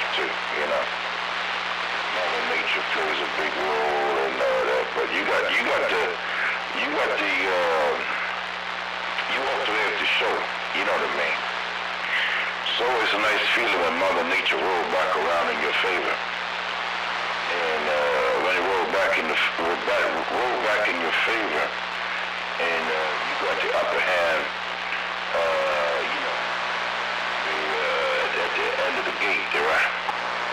too, you know. Mother Nature plays a big role in all that, but you also have to show, you know what I mean? So it's a nice feeling when Mother Nature rolls back around in your favor. And when it rolls back in your favor, and you got the upper hand